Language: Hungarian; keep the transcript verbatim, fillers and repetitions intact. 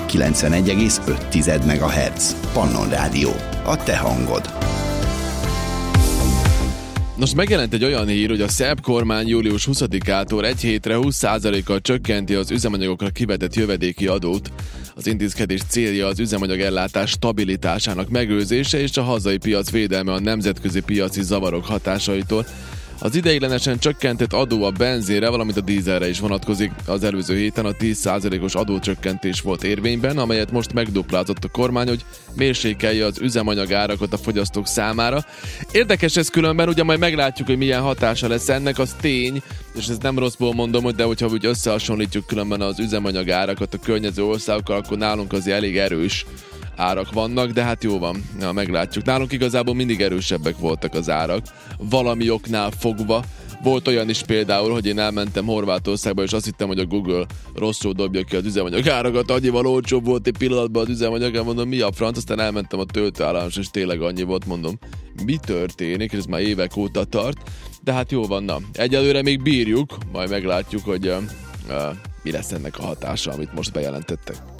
kilencvenegy egész öt megahertz. Pannon Rádió. A te hangod. Most megjelent egy olyan hír, hogy a szerb kormány július huszadikától egy hétre húsz százalékkal csökkenti az üzemanyagokra kivetett jövedéki adót. Az intézkedés célja az üzemanyagellátás stabilitásának megőrzése és a hazai piac védelme a nemzetközi piaci zavarok hatásaitól. Az ideiglenesen csökkentett adó a benzinre, valamint a dízelre is vonatkozik. Az előző héten a tíz százalékos adócsökkentés volt érvényben, amelyet most megduplázott a kormány, hogy mérsékelje az üzemanyag árakat a fogyasztók számára. Érdekes ez különben, ugye majd meglátjuk, hogy milyen hatása lesz ennek, az tény, és ez nem rosszból mondom, hogy de hogyha úgy összehasonlítjuk különben az üzemanyag árakat a környező országokkal, akkor nálunk azért elég erős árak vannak, de hát jó van, na, meglátjuk. Nálunk igazából mindig erősebbek voltak az árak, valami oknál fogva. Volt olyan is például, hogy én elmentem Horvátországba, és azt hittem, hogy a Google rosszul dobja ki az üzemanyag árakat, annyival olcsóbb volt egy pillanatban az üzemanyag, mondom, mi a franc, aztán elmentem a töltőállomásra, és tényleg annyi volt, mondom, mi történik, ez már évek óta tart, de hát jó van, na, egyelőre még bírjuk, majd meglátjuk, hogy uh, uh, mi lesz ennek a hatása, amit most bejelentettek.